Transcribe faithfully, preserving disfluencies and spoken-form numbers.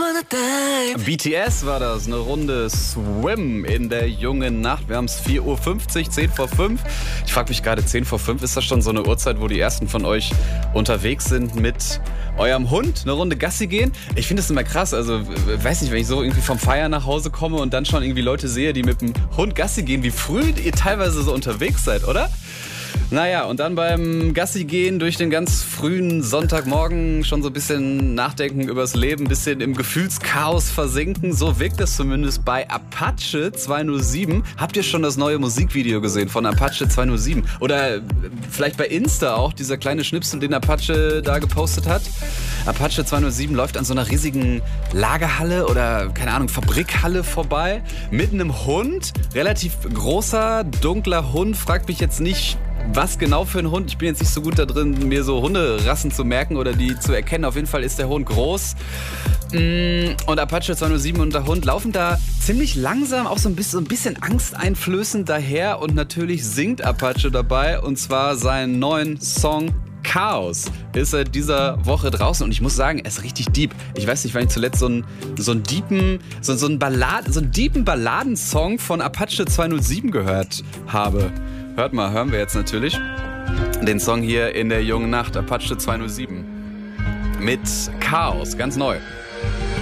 B T S war das, eine Runde Swim in der jungen Nacht. Wir haben es vier Uhr fünfzig, zehn vor fünf. Ich frage mich gerade, zehn vor fünf, ist das schon so eine Uhrzeit, wo die ersten von euch unterwegs sind mit eurem Hund, eine Runde Gassi gehen? Ich finde das immer krass, also weiß nicht, wenn ich so irgendwie vom Feiern nach Hause komme und dann schon irgendwie Leute sehe, die mit dem Hund Gassi gehen, wie früh ihr teilweise so unterwegs seid, oder? Naja, und dann beim Gassi gehen durch den ganz frühen Sonntagmorgen schon so ein bisschen nachdenken übers Leben, ein bisschen im Gefühlschaos versinken. So wirkt das zumindest bei Apache zweihundertsieben. Habt ihr schon das neue Musikvideo gesehen von Apache zweihundertsieben? Oder vielleicht bei Insta auch, dieser kleine Schnipsel, den Apache da gepostet hat? Apache zweihundertsieben läuft an so einer riesigen Lagerhalle oder, keine Ahnung, Fabrikhalle vorbei. Mit einem Hund, relativ großer, dunkler Hund. Fragt mich jetzt nicht, was genau für ein Hund. Ich bin jetzt nicht so gut da drin, mir so Hunderassen zu merken oder die zu erkennen. Auf jeden Fall ist der Hund groß. Und Apache zweihundertsieben und der Hund laufen da ziemlich langsam, auch so ein bisschen, so ein bisschen angsteinflößend daher. Und natürlich singt Apache dabei, und zwar seinen neuen Song Chaos ist seit dieser Woche draußen, und ich muss sagen, er ist richtig deep. Ich weiß nicht, wann ich zuletzt so einen so einen deepen, so, so einen Ballad, so einen deepen Balladensong von Apache zweihundertsieben gehört habe. Hört mal, hören wir jetzt natürlich den Song hier in der jungen Nacht, Apache zweihundertsieben mit Chaos, ganz neu.